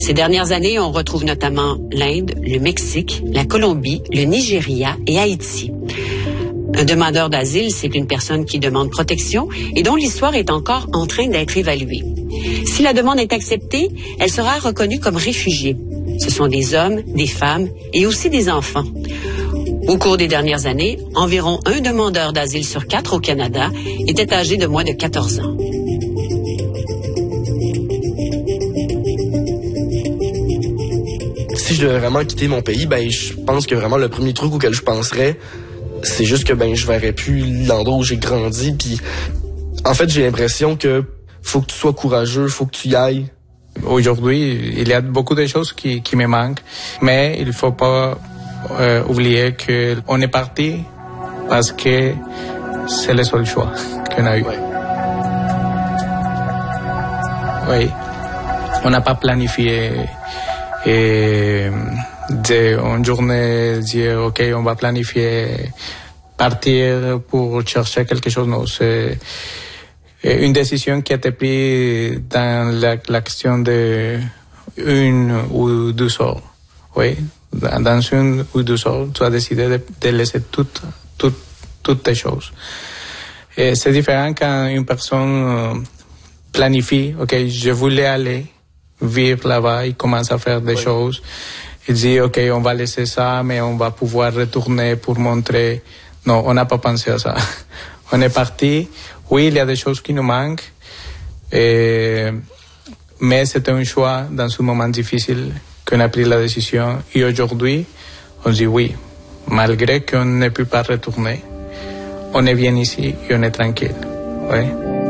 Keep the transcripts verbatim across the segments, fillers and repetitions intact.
Ces dernières années, on retrouve notamment l'Inde, le Mexique, la Colombie, le Nigeria et Haïti. Un demandeur d'asile, c'est une personne qui demande protection et dont l'histoire est encore en train d'être évaluée. Si la demande est acceptée, elle sera reconnue comme réfugiée. Ce sont des hommes, des femmes et aussi des enfants. Au cours des dernières années, environ un demandeur d'asile sur quatre au Canada était âgé de moins de quatorze ans. Si je devais vraiment quitter mon pays, ben je pense que vraiment le premier truc auquel je penserais, c'est juste que ben je verrais plus l'endroit où j'ai grandi. Puis en fait, j'ai l'impression que faut que tu sois courageux, faut que tu y ailles. Aujourd'hui, il y a beaucoup de choses qui, qui me manquent, mais il faut pas euh, oublier que on est parti parce que c'est le seul choix qu'on a eu. Ouais. Oui, on n'a pas planifié. Et de, une journée, dire, OK, on va planifier partir pour chercher quelque chose. Non, c'est une décision qui a été prise dans la, la question de une ou deux heures. Oui, dans une ou deux heures, tu as décidé de, de laisser toutes, toutes, toutes tes choses. Et c'est différent quand une personne planifie, OK, je voulais aller vivre là-bas, il commence à faire des oui. choses. Il dit, OK, on va laisser ça, mais on va pouvoir retourner pour montrer. Non, on n'a pas pensé à ça. On est parti. Oui, il y a des choses qui nous manquent, et... mais c'était un choix dans ce moment difficile qu'on a pris la décision. Et aujourd'hui, on dit oui, malgré qu'on ne peut pas retourner, on est bien ici et on est tranquille. Oui.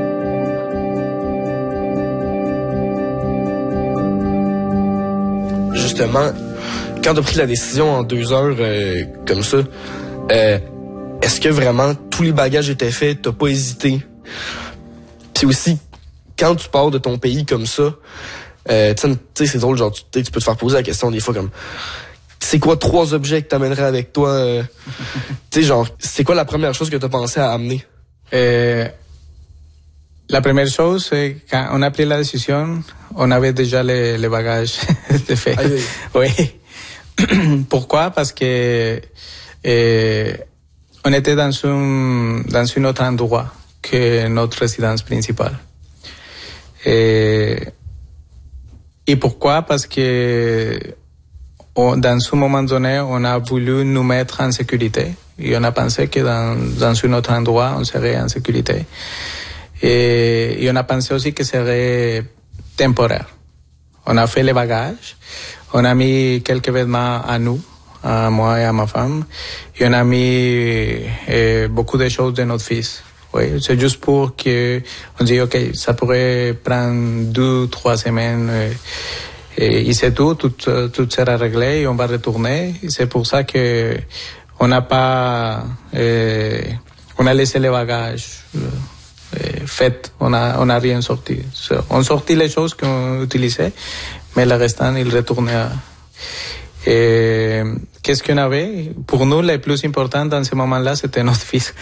Justement, quand tu as pris la décision en deux heures euh, comme ça, euh, est-ce que vraiment tous les bagages étaient faits, t'as pas hésité? Puis aussi, quand tu pars de ton pays comme ça, euh, tu sais, c'est drôle, genre, tu, tu peux te faire poser la question des fois comme, c'est quoi trois objets que t'amènerais avec toi? Euh, tu sais, genre, c'est quoi la première chose que t'as pensé à amener? Euh, la première chose, c'est quand on a pris la décision, on avait déjà les, les bagages de fait. Ah, oui. Oui. Pourquoi? Parce que euh, on était dans un dans un autre endroit que notre résidence principale. Et, et pourquoi? Parce que on, dans ce moment donné, on a voulu nous mettre en sécurité et on a pensé que dans dans un autre endroit, on serait en sécurité. Et, et on a pensé aussi que serait temporaire. On a fait les bagages, on a mis quelques vêtements à nous, à moi et à ma femme, et on a mis euh, beaucoup de choses de notre fils. Oui, c'est juste pour que on dit OK, ça pourrait prendre deux, trois semaines, euh, et, et c'est tout, tout, tout sera réglé et on va retourner. Et c'est pour ça que on n'a pas, euh, on a laissé les bagages. Euh, fait, on a on a rien sorti. On sortit les choses qu'on utilisait, mais le restant il retournait à... Et qu'est-ce qu'on avait? Pour nous, le plus important dans ce moment-là, c'était notre fils.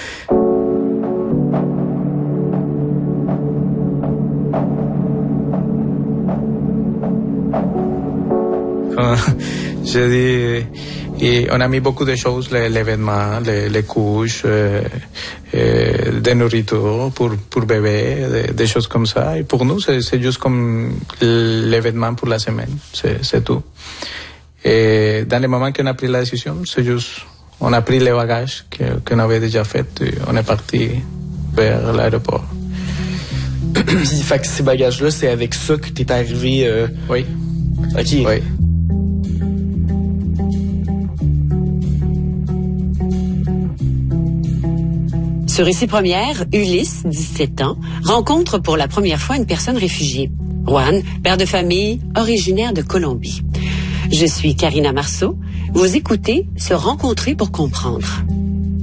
Je dis, et on a mis beaucoup de choses, les, les vêtements, les, les couches, euh, euh, des nourritures pour pour bébé, des, des choses comme ça. Et pour nous, c'est, c'est juste comme les vêtements pour la semaine, c'est, c'est tout. Et dans le moment qu'on a pris la décision, c'est juste, on a pris les bagages que, qu'on avait déjà fait et on est parti vers l'aéroport. Puis, fait que ces bagages-là, c'est avec ça que t'es arrivé. Euh... Oui. Ok. Oui. Sur Ici Première, Ulysse, dix-sept ans, rencontre pour la première fois une personne réfugiée. Juan, père de famille, originaire de Colombie. Je suis Karina Marceau. Vous écoutez Se rencontrer pour comprendre.